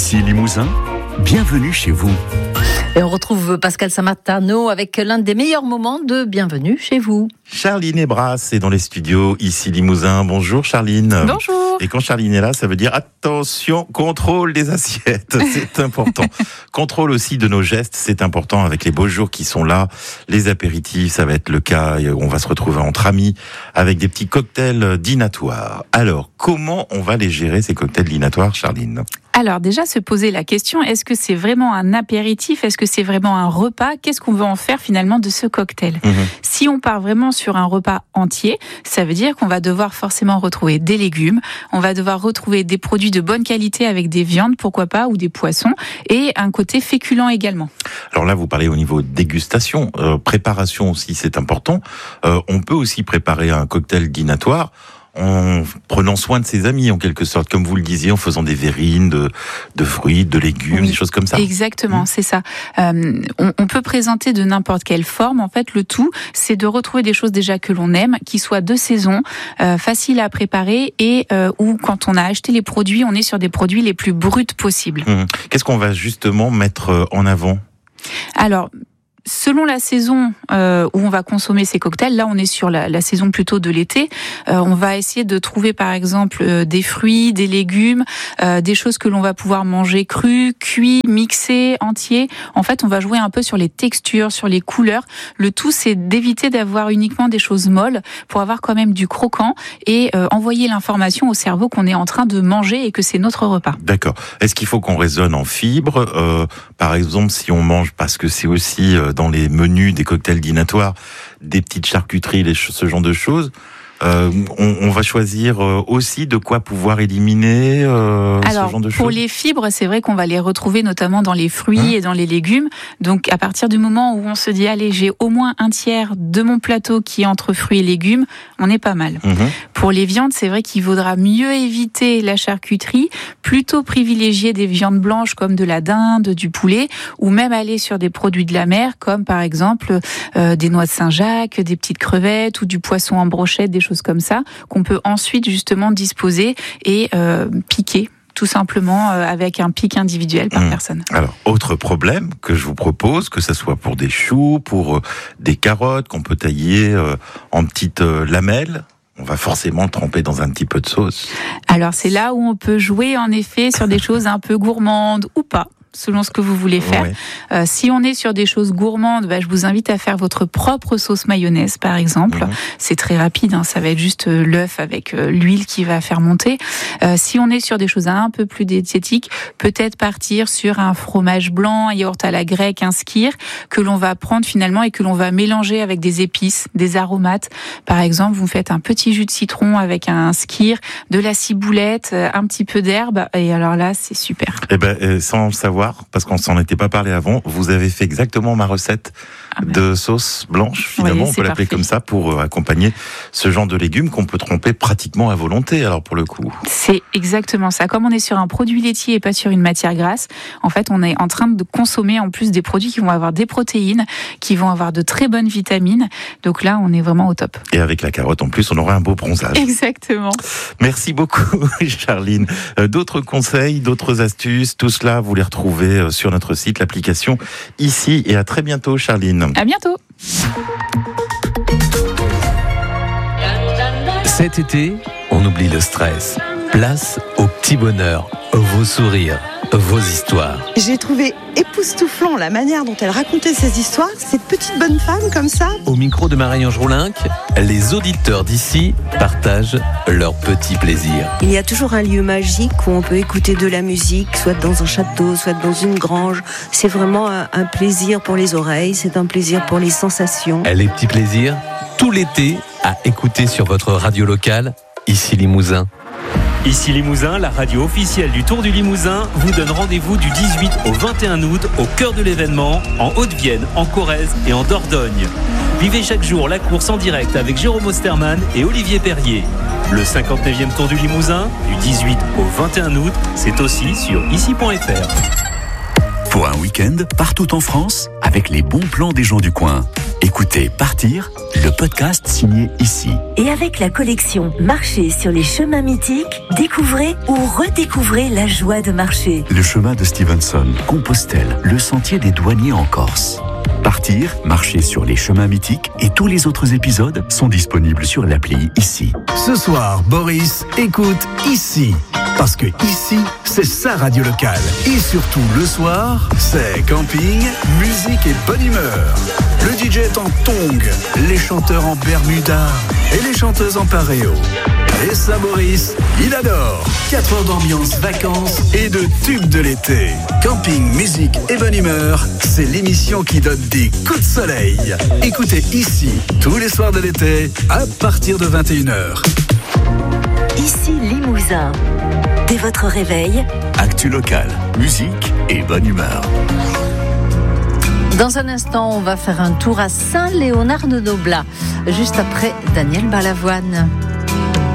Ici Limousin, bienvenue chez vous. Et on retrouve Pascal Samartano avec l'un des meilleurs moments de Bienvenue chez vous. Charline Ebras est dans les studios, ici Limousin. Bonjour Charline. Bonjour. Et quand Charline est là, ça veut dire attention, contrôle des assiettes, c'est important. Contrôle aussi de nos gestes, c'est important avec les beaux jours qui sont là. Les apéritifs, ça va être le cas. On va se retrouver entre amis avec des petits cocktails dînatoires. Alors, comment on va les gérer ces cocktails dînatoires, Charline ? Alors déjà, se poser la question, est-ce que c'est vraiment un apéritif ? Est-ce que c'est vraiment un repas ? Qu'est-ce qu'on veut en faire finalement de ce cocktail ? Si on part vraiment sur un repas entier, ça veut dire qu'on va devoir forcément retrouver des légumes, on va devoir retrouver des produits de bonne qualité avec des viandes, pourquoi pas, ou des poissons, et un côté féculent également. Alors là, vous parlez au niveau dégustation, préparation aussi, c'est important. On peut aussi préparer un cocktail dînatoire en prenant soin de ses amis, en quelque sorte, comme vous le disiez, en faisant des verrines de fruits, de légumes, oui, des choses comme ça. Exactement, c'est ça. On peut présenter de n'importe quelle forme. En fait, le tout, c'est de retrouver des choses déjà que l'on aime, qui soient de saison, faciles à préparer et où, quand on a acheté les produits, on est sur des produits les plus bruts possibles. Qu'est-ce qu'on va justement mettre en avant ? Alors, selon la saison où on va consommer ces cocktails, là on est sur la saison plutôt de l'été, on va essayer de trouver par exemple des fruits, des légumes, des choses que l'on va pouvoir manger crues, cuits, mixés, entiers. En fait, on va jouer un peu sur les textures, sur les couleurs. Le tout, c'est d'éviter d'avoir uniquement des choses molles pour avoir quand même du croquant et envoyer l'information au cerveau qu'on est en train de manger et que c'est notre repas. D'accord. Est-ce qu'il faut qu'on raisonne en fibres ? Par exemple, si on mange, parce que c'est aussi dans les menus des cocktails dînatoires, des petites charcuteries, ce genre de choses. On va choisir aussi de quoi pouvoir éliminer Alors, ce genre de choses. Pour les fibres, c'est vrai qu'on va les retrouver notamment dans les fruits et dans les légumes. Donc, à partir du moment où on se dit, allez, j'ai au moins un tiers de mon plateau qui est entre fruits et légumes, on est pas mal. Pour les viandes, c'est vrai qu'il vaudra mieux éviter la charcuterie, plutôt privilégier des viandes blanches comme de la dinde, du poulet, ou même aller sur des produits de la mer, comme par exemple des noix de Saint-Jacques, des petites crevettes ou du poisson en brochette, des choses comme ça, qu'on peut ensuite justement disposer et piquer, tout simplement avec un pic individuel par personne. Alors, autre problème que je vous propose, que ça soit pour des choux, pour des carottes qu'on peut tailler en petites lamelles, on va forcément le tremper dans un petit peu de sauce. Alors, c'est là où on peut jouer en effet sur des choses un peu gourmandes ou pas, selon ce que vous voulez faire. Ouais. Si on est sur des choses gourmandes, je vous invite à faire votre propre sauce mayonnaise, par exemple. C'est très rapide, ça va être juste l'œuf avec l'huile qui va faire monter. Si on est sur des choses un peu plus diététiques, peut-être partir sur un fromage blanc, un yaourt à la grecque, un skyr, que l'on va prendre finalement et que l'on va mélanger avec des épices, des aromates. Par exemple, vous faites un petit jus de citron avec un skyr, de la ciboulette, un petit peu d'herbe, et alors là, c'est super. Sans le savoir, parce qu'on s'en était pas parlé avant, vous avez fait exactement ma recette de sauce blanche, finalement, on peut l'appeler comme ça, pour accompagner ce genre de légumes qu'on peut tremper pratiquement à volonté, alors pour le coup. C'est exactement ça. Comme on est sur un produit laitier et pas sur une matière grasse, en fait, on est en train de consommer en plus des produits qui vont avoir des protéines, qui vont avoir de très bonnes vitamines. Donc là, on est vraiment au top. Et avec la carotte, en plus, on aura un beau bronzage. Exactement. Merci beaucoup, Charline. D'autres conseils, d'autres astuces, tout cela, vous les retrouvez sur notre site, l'application Ici, et à très bientôt, Charline. À bientôt. Cet été, on oublie le stress. Place au petit bonheur, vos sourires, vos histoires. J'ai trouvé époustouflant la manière dont elle racontait ses histoires, cette petite bonne femme comme ça. Au micro de Marie-Ange Roulinck, les auditeurs d'ici partagent leurs petits plaisirs. Il y a toujours un lieu magique où on peut écouter de la musique, soit dans un château, soit dans une grange. C'est vraiment un plaisir pour les oreilles, c'est un plaisir pour les sensations. Les petits plaisirs, tout l'été, à écouter sur votre radio locale, Ici Limousin. Ici Limousin, la radio officielle du Tour du Limousin, vous donne rendez-vous du 18 au 21 août au cœur de l'événement, en Haute-Vienne, en Corrèze et en Dordogne. Vivez chaque jour la course en direct avec Jérôme Osterman et Olivier Perrier. Le 59e Tour du Limousin, du 18 au 21 août, c'est aussi sur ici.fr. Pour un week-end, partout en France, avec les bons plans des gens du coin. Écoutez Partir, le podcast signé Ici. Et avec la collection Marcher sur les chemins mythiques, découvrez ou redécouvrez la joie de marcher. Le chemin de Stevenson, Compostelle, le sentier des douaniers en Corse. Partir, marcher sur les chemins mythiques et tous les autres épisodes sont disponibles sur l'appli Ici. Ce soir, Boris écoute Ici. Parce que ici, c'est sa radio locale. Et surtout, le soir, c'est camping, musique et bonne humeur. Le DJ est en tongs, les chanteurs en bermuda et les chanteuses en paréo. Et ça, Boris, il adore. 4 heures d'ambiance, vacances et de tubes de l'été. Camping, musique et bonne humeur, c'est l'émission qui donne des coups de soleil. Écoutez Ici, tous les soirs de l'été, à partir de 21h. Ici Limousin. Dès votre réveil, Actu locale, musique et bonne humeur. Dans un instant, on va faire un tour à Saint-Léonard-de-Noblat, juste après Daniel Balavoine.